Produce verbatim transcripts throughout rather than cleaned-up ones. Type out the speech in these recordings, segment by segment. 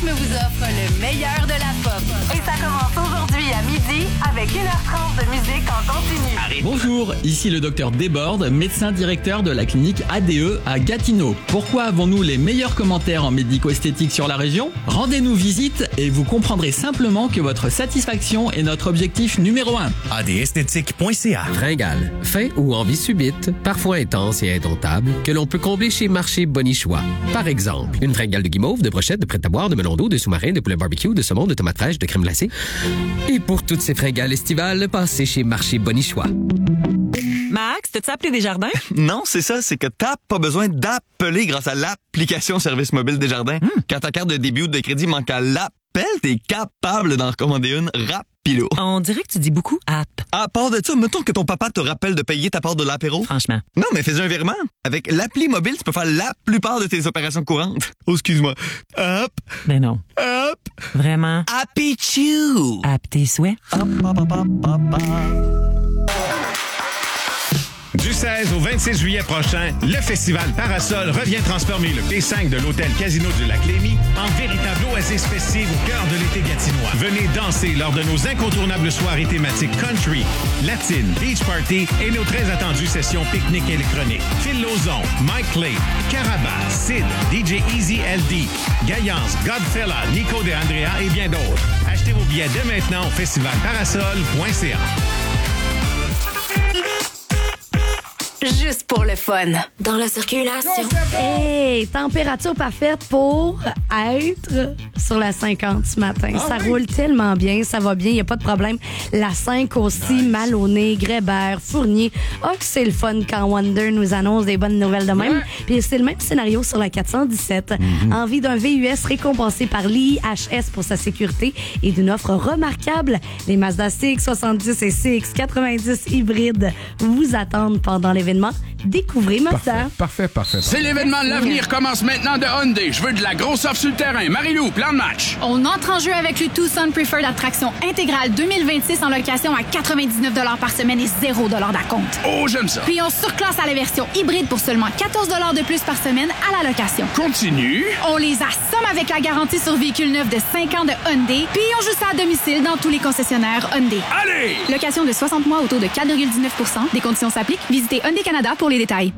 rythme vous offre le meilleur de la pop. Et ça commence aujourd'hui à midi avec une heure trente de musique en continu. Bonjour, ici le docteur Desbordes, médecin directeur de la clinique A D E à Gatineau. Pourquoi avons-nous les meilleurs commentaires en médico-esthétique sur la région? Rendez-nous visite et vous comprendrez simplement que votre satisfaction est notre objectif numéro un. a d esthétique point c a. Fringale, faim ou envie subite, parfois intense et indomptable, que l'on peut combler chez Marché Bonichois. Par exemple, une fringale de guimauve, de brochettes, de prêt-à-boire, de melon d'eau, de sous-marin, de poulet barbecue, de saumon, de tomates fraîches, de crème glacée. Et pour toutes ces fringales estivales, passez chez Marché Bonichois. Max, t'as-tu appelé Desjardins? Non, c'est ça, c'est que t'as pas besoin d'appeler grâce à l'application Service mobile Desjardins. Mm. Quand ta carte de débit ou de crédit manque à l'appel, t'es capable d'en recommander une rapilo. On dirait que tu dis beaucoup app. À part de ça, mettons que ton papa te rappelle de payer ta part de l'apéro. Franchement. Non, mais fais un virement. Avec l'appli mobile, tu peux faire la plupart de tes opérations courantes. Oh, excuse-moi. Hop. Ben non. Hop. Vraiment. Happy Chew. App tes souhaits. Hop, hop, hop, hop, hop, hop. Du seize au vingt-six juillet prochain, le festival Parasol revient transformer le P cinq de l'hôtel Casino du Lac-Lémy en véritable oasis festive au cœur de l'été gatinois. Venez danser lors de nos incontournables soirées thématiques country, latine, beach party et nos très attendues sessions pique-nique électronique. Phil Lauzon, Mike Clay, Caraba, Sid, D J Easy L D, Gaillance, Godfella, Nico de Andrea et bien d'autres. Achetez vos billets dès maintenant au festival parasol point c a. Juste pour le fun. Dans la circulation. Hey, température parfaite pour être sur la cinquante ce matin. Ah ça oui. roule tellement bien, ça va bien, il n'y a pas de problème. La cinq aussi, nice. Malonné, Grébert, Fournier. Oh, que c'est le fun quand Wonder nous annonce des bonnes nouvelles de même. Ouais. Puis c'est le même scénario sur la quatre cent dix-sept. Mm-hmm. Envie d'un V U S récompensé par l'I H S pour sa sécurité et d'une offre remarquable. Les Mazda C X soixante-dix et C X quatre-vingt-dix hybrides vous attendent pendant l'événement. Découvrez Mazda. Parfait, parfait, parfait. C'est l'événement de l'avenir commence maintenant de Hyundai. Je veux de la grosse offre sur le terrain. Marie-Lou, plan de match. On entre en jeu avec le Tucson Preferred Attraction intégrale deux mille vingt-six en location à quatre-vingt-dix-neuf dollars par semaine et zéro dollars d'acompte. Oh, j'aime ça. Puis on surclasse à la version hybride pour seulement quatorze dollars de plus par semaine à la location. Continue. On les assomme avec la garantie sur véhicule neuf de cinq ans de Hyundai. Puis on joue ça à domicile dans tous les concessionnaires Hyundai. Allez! Location de soixante mois autour de quatre virgule dix-neuf pour cent. Des conditions s'appliquent. Visitez Hyundai Canada pour les détails.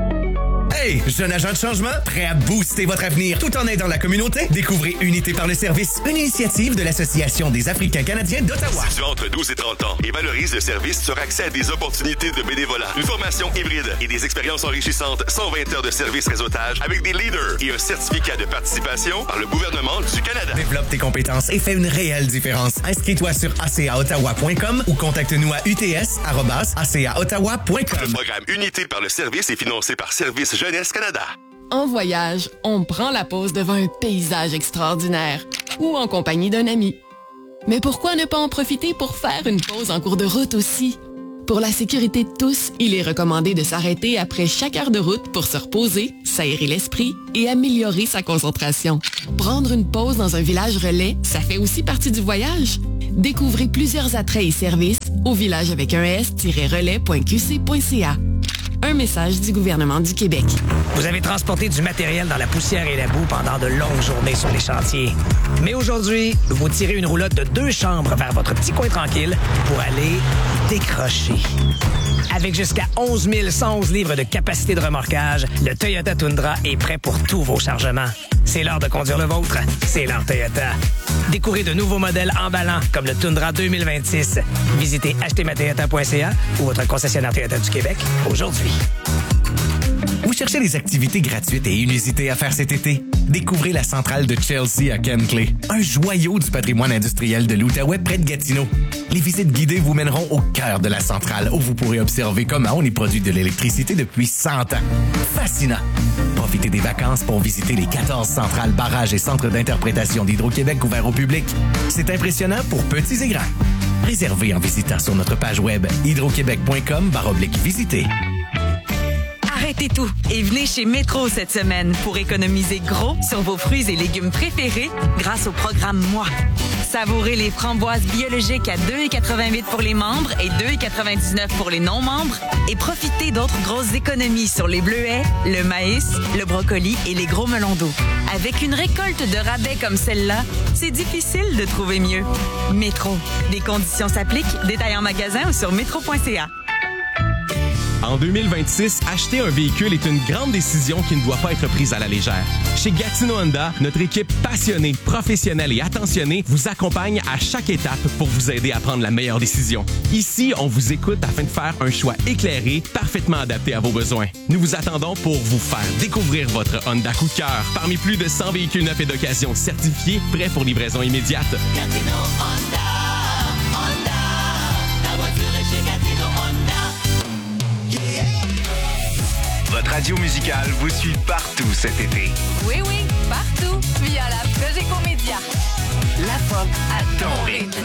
Hey, jeune agent de changement, prêt à booster votre avenir tout en aidant la communauté? Découvrez Unité par le service, une initiative de l'Association des Africains-Canadiens d'Ottawa. Si tu as entre douze et trente ans et valorises le service sur accès à des opportunités de bénévolat, une formation hybride et des expériences enrichissantes, cent vingt heures de service réseautage avec des leaders et un certificat de participation par le gouvernement du Canada. Développe tes compétences et fais une réelle différence. Inscris-toi sur a c a ottawa point com ou contacte-nous à u t s arobase a c a ottawa point com. Le programme Unité par le service est financé par Service Jeunesse Canada. En voyage, on prend la pause devant un paysage extraordinaire ou en compagnie d'un ami. Mais pourquoi ne pas en profiter pour faire une pause en cours de route aussi? Pour la sécurité de tous, il est recommandé de s'arrêter après chaque heure de route pour se reposer, s'aérer l'esprit et améliorer sa concentration. Prendre une pause dans un village relais, ça fait aussi partie du voyage. Découvrez plusieurs attraits et services au village avec un s tiret relais point q c point c a. Un message du gouvernement du Québec. Vous avez transporté du matériel dans la poussière et la boue pendant de longues journées sur les chantiers. Mais aujourd'hui, vous tirez une roulotte de deux chambres vers votre petit coin tranquille pour aller décrocher. Avec jusqu'à onze mille cent onze livres de capacité de remorquage, le Toyota Tundra est prêt pour tous vos chargements. C'est l'heure de conduire le vôtre. C'est l'heure Toyota. Découvrez de nouveaux modèles emballants comme le Tundra deux mille vingt-six. Visitez acheter ma toyota point c a ou votre concessionnaire Toyota du Québec aujourd'hui. Vous cherchez des activités gratuites et inusitées à faire cet été? Découvrez la centrale de Chelsea à Kenclay, un joyau du patrimoine industriel de l'Outaouais près de Gatineau. Les visites guidées vous mèneront au cœur de la centrale où vous pourrez observer comment on y produit de l'électricité depuis cent ans. Fascinant! Profitez des vacances pour visiter les quatorze centrales, barrages et centres d'interprétation d'Hydro-Québec ouverts au public. C'est impressionnant pour petits et grands. Réservez en visitant sur notre page web hydroquebec point com barre oblique visiter. Arrêtez Arrêtez tout et venez chez Métro cette semaine pour économiser gros sur vos fruits et légumes préférés grâce au programme Moi. Savourez les framboises biologiques à deux dollars quatre-vingt-huit pour les membres et deux dollars quatre-vingt-dix-neuf pour les non-membres et profitez d'autres grosses économies sur les bleuets, le maïs, le brocoli et les gros melons d'eau. Avec une récolte de rabais comme celle-là, c'est difficile de trouver mieux. Métro. Des conditions s'appliquent. Détails en magasin ou sur métro point c a. En deux mille vingt-six, acheter un véhicule est une grande décision qui ne doit pas être prise à la légère. Chez Gatineau Honda, notre équipe passionnée, professionnelle et attentionnée vous accompagne à chaque étape pour vous aider à prendre la meilleure décision. Ici, on vous écoute afin de faire un choix éclairé, parfaitement adapté à vos besoins. Nous vous attendons pour vous faire découvrir votre Honda coup de cœur parmi plus de cent véhicules neufs et d'occasion certifiés, prêts pour livraison immédiate. Gatineau Honda, Honda, la voiture est chez Gatineau Honda. Votre radio musicale vous suit partout cet été. Oui, oui, partout. Via la Cogeco Média. La pop à ton rythme.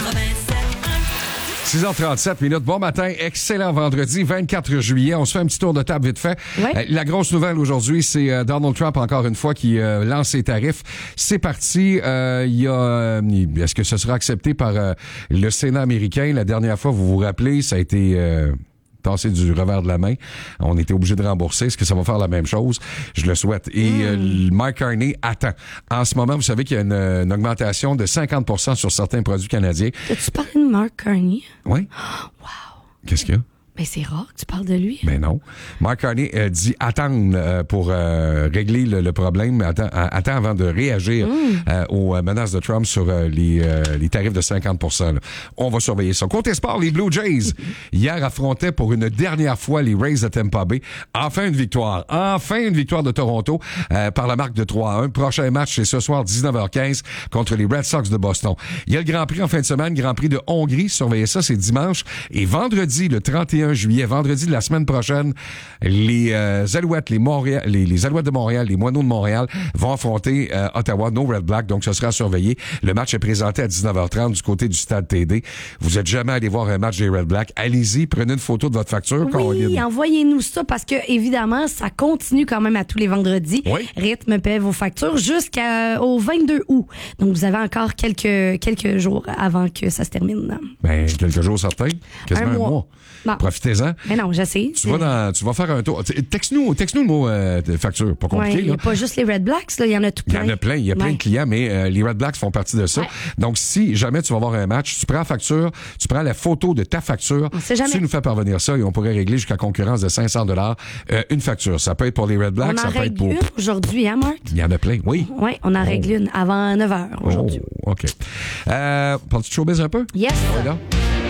six heures trente-sept minutes. Bon matin, excellent vendredi, vingt-quatre juillet. On se fait un petit tour de table vite fait. Ouais. Euh, la grosse nouvelle aujourd'hui, c'est euh, Donald Trump, encore une fois, qui euh, lance ses tarifs. C'est parti. Euh, il y a, euh, est-ce que ce sera accepté par euh, le Sénat américain? La dernière fois, vous vous rappelez, ça a été... Euh, tassé du revers de la main. On était obligé de rembourser. Est-ce que ça va faire la même chose? Je le souhaite. Et mm. euh, Mark Carney attend. En ce moment, vous savez qu'il y a une, une augmentation de cinquante pour cent sur certains produits canadiens. As-tu parlé de Mark Carney? Oui. Wow. Qu'est-ce qu'il y a? Ben, c'est rare que tu parles de lui. Ben non. Mark Carney euh, dit attendre euh, pour euh, régler le, le problème, attend, attend avant de réagir mm. euh, aux menaces de Trump sur euh, les, euh, les tarifs de cinquante pour cent. Là. On va surveiller ça. Côté sport, les Blue Jays, hier, affrontaient pour une dernière fois les Rays de Tampa Bay. Enfin une victoire. Enfin une victoire de Toronto euh, par la marque de trois à un. Prochain match, c'est ce soir, dix-neuf heures quinze, contre les Red Sox de Boston. Il y a le Grand Prix en fin de semaine, Grand Prix de Hongrie. Surveillez ça, c'est dimanche. Et vendredi, le trente et un juillet, vendredi de la semaine prochaine, les euh, Alouettes, les, Montréal, les, les Alouettes de Montréal, les Moineaux de Montréal vont affronter euh, Ottawa, no Red Black, donc ce sera surveillé. Le match est présenté à dix-neuf heures trente du côté du Stade T D. Vous êtes jamais allé voir un match des Red Black, allez-y, prenez une photo de votre facture. Oui, Caroline. envoyez-nous ça parce que, évidemment, ça continue quand même à tous les vendredis. Oui. Rythme paie vos factures jusqu'au vingt-deux août. Donc, vous avez encore quelques, quelques jours avant que ça se termine. Ben, quelques jours certains. Quasiment un mois. Un mois. Bon. Profitez-en. Mais non, j'essaie. Tu vas, dans, tu vas faire un tour. Texte-nous, texte-nous le mot euh, de facture. Pas compliqué, ouais, il n'y a là. pas juste les Red Blacks, il y en a tout plein. Il y en a plein. Il y a plein ouais. de clients, mais euh, les Red Blacks font partie de ça. Ouais. Donc, si jamais tu vas voir un match, tu prends la facture, tu prends la photo de ta facture, tu nous fais parvenir ça et on pourrait régler jusqu'à concurrence de cinq cents dollars euh, une facture. Ça peut être pour les Red Blacks, ça peut être pour... On en règle une aujourd'hui, hein, Marc? Il y en a plein, oui. Oui, on en oh. règle une avant neuf heures aujourd'hui. Oh, OK. Euh, Parles-tu de showbiz un peu? Yes. Ouais, là.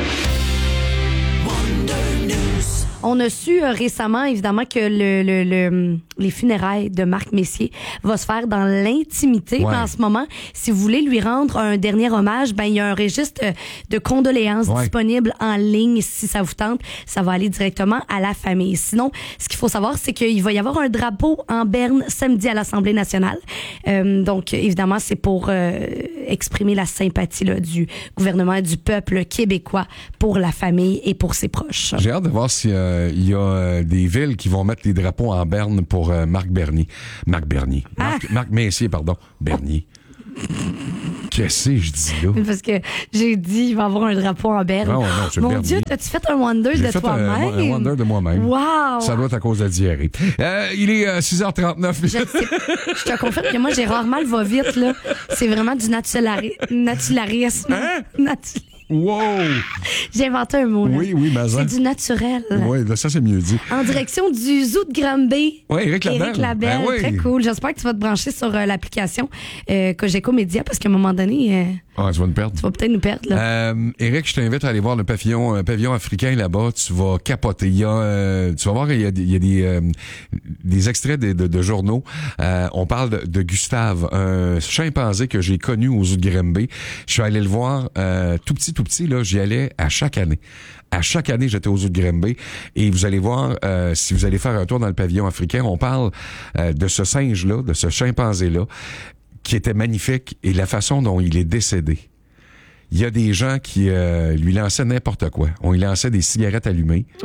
On a su euh, récemment, évidemment, que le, le, le, les funérailles de Marc Messier vont se faire dans l'intimité. Ouais. En ce moment, si vous voulez lui rendre un dernier hommage, ben il y a un registre de condoléances ouais. disponible en ligne. Si ça vous tente, ça va aller directement à la famille. Sinon, ce qu'il faut savoir, c'est qu'il va y avoir un drapeau en berne samedi à l'Assemblée nationale. Euh, donc, évidemment, c'est pour euh, exprimer la sympathie là, du gouvernement et du peuple québécois pour la famille et pour ses proches. J'ai hâte de voir si... Euh il y a euh, des villes qui vont mettre les drapeaux en berne pour euh, Marc Bernier. Marc Bernier. Marc, ah. Marc Messier, pardon. Bernier. Qu'est-ce que je dis là? Parce que j'ai dit, il va y avoir un drapeau en berne. Non, non, c'est Mon Bernier. Dieu, as-tu fait un wonder j'ai de fait toi-même? Un, un wonder de moi-même. Wow! Ça doit être à cause de la diarrhée. Euh, il est euh, six heures trente-neuf. Je, je te confirme que moi, j'ai rarement le va-vite, là. C'est vraiment du naturari- naturalisme. Hein? Natu- Wow! J'ai inventé un mot, là. Oui, oui, mais c'est du naturel. Oui, ça, c'est mieux dit. En direction du zoo de Granby. Oui, Éric Labelle. Éric Labelle, ben oui. Très cool. J'espère que tu vas te brancher sur euh, l'application euh, Cogeco Média parce qu'à un moment donné... Euh, ah, tu vas nous perdre. Tu vas peut-être nous perdre, là. Euh, Éric, je t'invite à aller voir le pavillon, un pavillon africain là-bas. Tu vas capoter. Il y a, euh, tu vas voir, il y a, il y a des, euh, des extraits de, de, de journaux. Euh, on parle de, de Gustave, un chimpanzé que j'ai connu au zoo de Granby. Je suis allé le voir euh, tout petit, tout petit, là. J'y allais à chaque année. À chaque année, j'étais aux zoo de Granby et vous allez voir, euh, si vous allez faire un tour dans le pavillon africain, on parle euh, de ce singe-là, de ce chimpanzé-là, qui était magnifique et la façon dont il est décédé. Il y a des gens qui euh, lui lançaient n'importe quoi. On lui lançait des cigarettes allumées. Oh.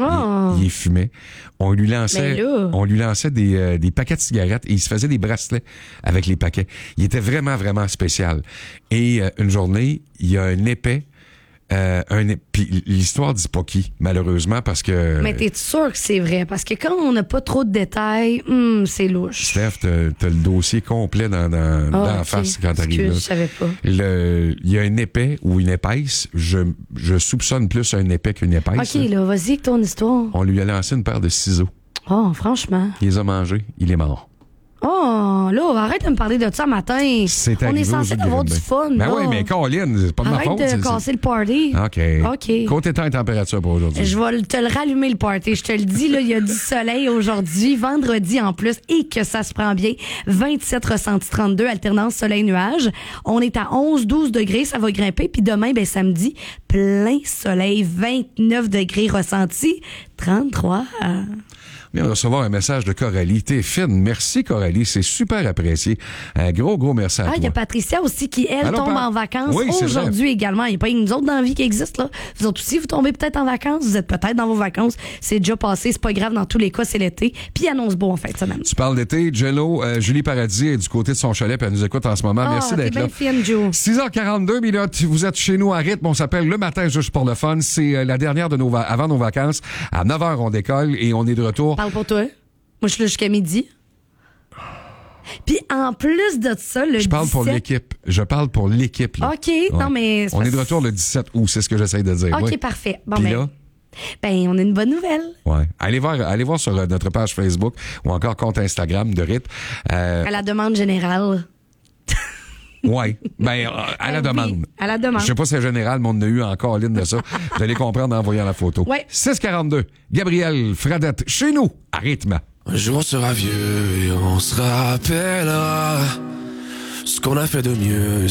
Non. il fumait. On lui lançait, Mais là- on lui lançait des, euh, des paquets de cigarettes et il se faisait des bracelets avec les paquets. Il était vraiment, vraiment spécial. Et euh, une journée, il y a un épais, euh, un ép- puis l'histoire dit pas qui, malheureusement, parce que... Mais t'es sûr que c'est vrai? Parce que quand on n'a pas trop de détails, hum, c'est louche. Steph, t'as, t'as le dossier complet dans, dans, Ah, dans la ok. face quand t'arrives là. Excuse, je savais pas. Le- Il y a un épais ou une épaisse. Je, je soupçonne plus un épais qu'une épaisse. OK, là, vas-y avec ton histoire. On lui a lancé une paire de ciseaux. Oh, franchement. Il les a mangés. Il est mort. Oh, là, arrête de me parler de ça matin. C'est On arrivé est censé aux yeux de avoir du Grimby. fun, Ben là. oui, mais Colin, c'est pas de ma Arrête faute. de c'est- casser le party. OK. OK. Côté temps et température pour aujourd'hui. Je vais te le rallumer, le party. Je te le dis, là, il y a du soleil aujourd'hui, vendredi en plus, et que ça se prend bien. vingt-sept ressenti trente-deux, alternance soleil-nuage. On est à onze douze degrés, ça va grimper. Puis demain, ben samedi, plein soleil, vingt-neuf degrés ressenti, trente-trois. On vient de recevoir un message de Coralie. T'es fine. Merci, Coralie. C'est super apprécié. Un gros, gros merci à Ah, il y toi. a Patricia aussi qui, elle, Allô, tombe Pat? en vacances Oui, c'est aujourd'hui vrai. également. Il n'y a pas une autre dans la vie qui existe, là. Vous autres aussi, vous tombez peut-être en vacances. Vous êtes peut-être dans vos vacances. C'est déjà passé. C'est pas grave. Dans tous les cas, c'est l'été. Puis il annonce beau en fin de semaine. Tu parles d'été. Jello, euh, Julie Paradis est du côté de son chalet puis elle nous écoute en ce moment. Ah, Merci t'es d'être bien là. fine, Joe. six heures quarante-deux minutes, vous êtes chez nous à rythme. On s'appelle Le Matin juste pour le fun. C'est euh, la dernière de nos va- avant nos vacances. À neuf heures, on décolle et on est de retour. Parle pour toi. Moi, je suis là jusqu'à midi. Puis en plus de ça, le Je parle pour dix-sept l'équipe. Je parle pour l'équipe. là. OK. Non, mais c'est On pas- est de retour le dix-sept août, c'est ce que j'essaie de dire. OK, oui. parfait. Bon, Puis ben, là, ben, on a une bonne nouvelle. ouais. Allez voir, allez voir sur euh, notre page Facebook ou encore compte Instagram de Rythme. Euh, À la demande générale. ouais. Ben, euh, à la Ben oui, demande. à la demande. Je sais pas si c'est général, mais on en a eu encore en ligne de ça. Vous allez comprendre en voyant la photo. Ouais. six quarante-deux. Gabriel Fradette, chez nous, à Rythme. Un jour on sera vieux et on se rappellera ce qu'on a fait de mieux